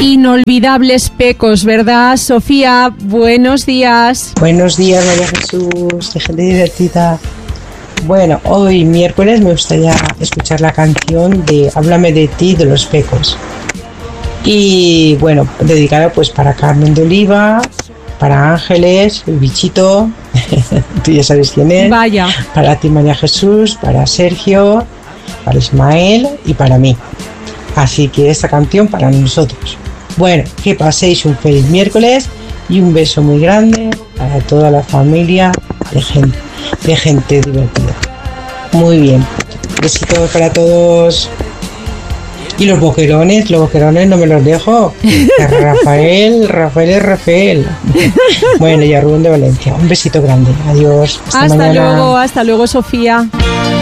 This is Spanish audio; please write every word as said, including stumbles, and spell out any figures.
inolvidables Pecos, ¿verdad, Sofía? Buenos días. Buenos días, María Jesús, de gente divertida. Bueno, hoy miércoles me gustaría escuchar la canción de Háblame de ti de los Pecos. Y bueno, dedicada pues para Carmen de Oliva, para Ángeles, el bichito, tú ya sabes quién es. Vaya. Para ti, María Jesús, para Sergio, para Ismael y para mí. Así que esta canción para nosotros. Bueno, que paséis un feliz miércoles y un beso muy grande para toda la familia de gente, de gente divertida. Muy bien. Besitos para todos. Y los boquerones, los boquerones no me los dejo. Rafael, Rafael es Rafael. Bueno, y a Rubén de Valencia. Un besito grande. Adiós. Hasta, hasta luego, hasta luego, Sofía.